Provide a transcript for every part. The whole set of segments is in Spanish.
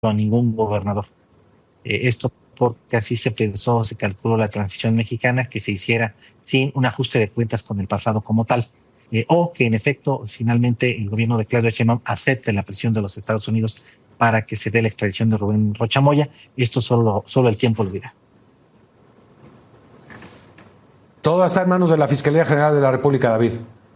a ningún gobernador. Esto porque así se pensó, se calculó la transición mexicana, que se hiciera sin un ajuste de cuentas con el pasado como tal, o que en efecto finalmente el gobierno de Claudia Sheinbaum acepte la presión de los Estados Unidos para que se dé la extradición de Rubén Rocha Moya. Esto solo el tiempo lo dirá. Todo está en manos de la Fiscalía General de la República, David.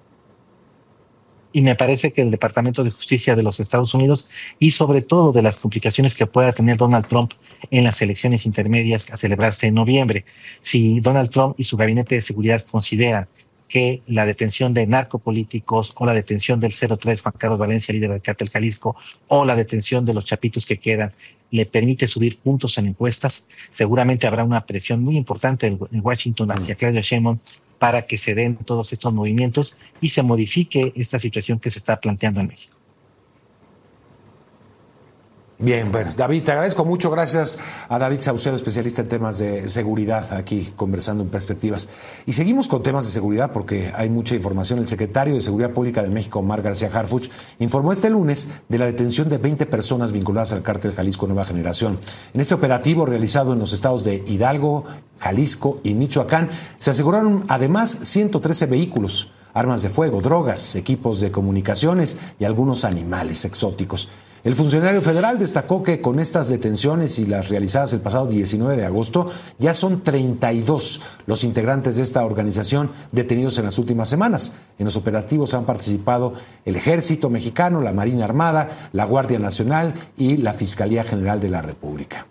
Y me parece que el Departamento de Justicia de los Estados Unidos, y sobre todo de las complicaciones que pueda tener Donald Trump en las elecciones intermedias a celebrarse en noviembre. Si Donald Trump y su gabinete de seguridad consideran que la detención de narcopolíticos o la detención del 03 Juan Carlos Valencia, líder del Cártel Jalisco, o la detención de los chapitos que quedan, le permite subir puntos en encuestas, seguramente habrá una presión muy importante en Washington hacia Claudia Sheinbaum para que se den todos estos movimientos y se modifique esta situación que se está planteando en México. Bien, pues David, te agradezco mucho. Gracias a David Saucedo, especialista en temas de seguridad, aquí conversando en Perspectivas. Y seguimos con temas de seguridad porque hay mucha información. El secretario de Seguridad Pública de México, Omar García Harfuch, informó este lunes de la detención de 20 personas vinculadas al Cártel Jalisco Nueva Generación. En este operativo realizado en los estados de Hidalgo, Jalisco y Michoacán, se aseguraron además 113 vehículos, armas de fuego, drogas, equipos de comunicaciones y algunos animales exóticos. El funcionario federal destacó que con estas detenciones y las realizadas el pasado 19 de agosto, ya son 32 los integrantes de esta organización detenidos en las últimas semanas. En los operativos han participado el Ejército Mexicano, la Marina Armada, la Guardia Nacional y la Fiscalía General de la República.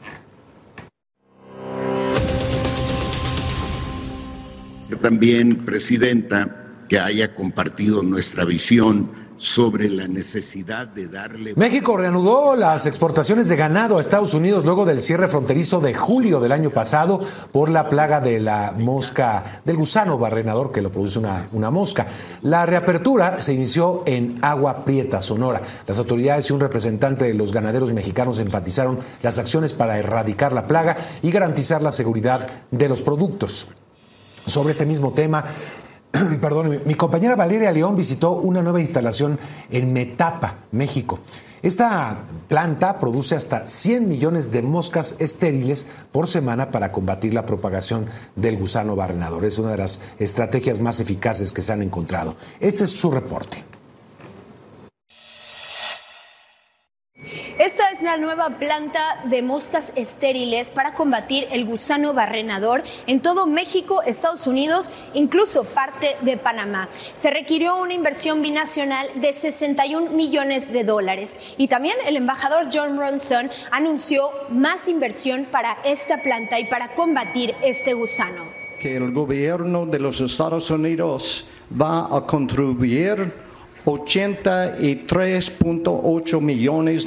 También, Presidenta, que haya compartido nuestra visión sobre la necesidad de darle... México reanudó las exportaciones de ganado a Estados Unidos luego del cierre fronterizo de julio del año pasado por la plaga de la mosca, del gusano barrenador que lo produce una mosca. La reapertura se inició en Agua Prieta, Sonora. Las autoridades y un representante de los ganaderos mexicanos enfatizaron las acciones para erradicar la plaga y garantizar la seguridad de los productos. Sobre este mismo tema, mi compañera Valeria León visitó una nueva instalación en Metapa, México. Esta planta produce hasta 100 millones de moscas estériles por semana para combatir la propagación del gusano barrenador. Es una de las estrategias más eficaces que se han encontrado. Este es su reporte. Esta es la nueva planta de moscas estériles para combatir el gusano barrenador en todo México, Estados Unidos, incluso parte de Panamá. Se requirió una inversión binacional de $61 millones y también el embajador Jon Ronson anunció más inversión para esta planta y para combatir este gusano. Que el gobierno de los Estados Unidos va a contribuir $83.8 millones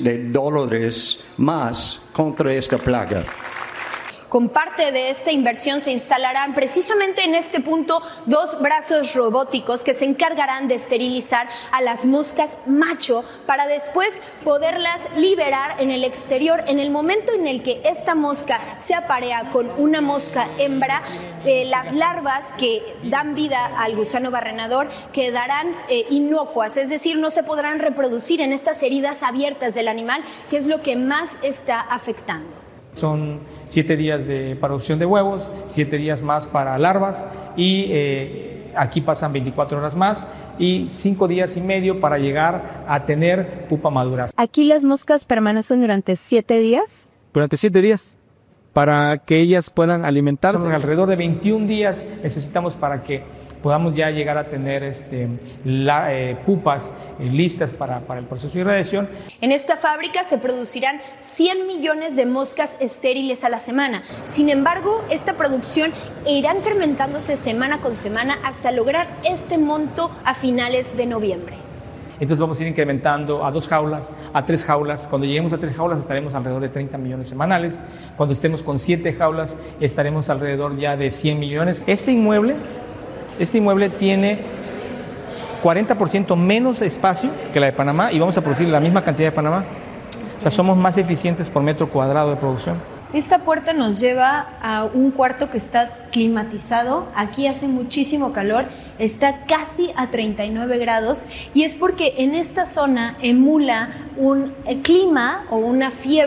más contra esta plaga. Con parte de esta inversión se instalarán precisamente en este punto 2 brazos robóticos que se encargarán de esterilizar a las moscas macho para después poderlas liberar en el exterior. En el momento en el que esta mosca se aparea con una mosca hembra, las larvas que dan vida al gusano barrenador quedarán inocuas, es decir, no se podrán reproducir en estas heridas abiertas del animal, que es lo que más está afectando. Son 7 días de producción de huevos, 7 días más para larvas y aquí pasan 24 horas más y 5 días y medio para llegar a tener pupa madura. ¿Aquí las moscas permanecen durante 7 días? Durante 7 días, para que ellas puedan alimentarse. Son alrededor de 21 días necesitamos para que podamos ya llegar a tener pupas listas para el proceso de irradiación. En esta fábrica se producirán 100 millones de moscas estériles a la semana. Sin embargo, esta producción irá incrementándose semana con semana hasta lograr este monto a finales de noviembre. Entonces vamos a ir incrementando a 2 jaulas, a 3 jaulas. Cuando lleguemos a 3 jaulas estaremos alrededor de 30 millones semanales. Cuando estemos con 7 jaulas estaremos alrededor ya de 100 millones. Este inmueble tiene 40% menos espacio que la de Panamá y vamos a producir la misma cantidad de Panamá. O sea, somos más eficientes por metro cuadrado de producción. Esta puerta nos lleva a un cuarto que está climatizado. Aquí hace muchísimo calor, está casi a 39 grados y es porque en esta zona emula un clima o una fiebre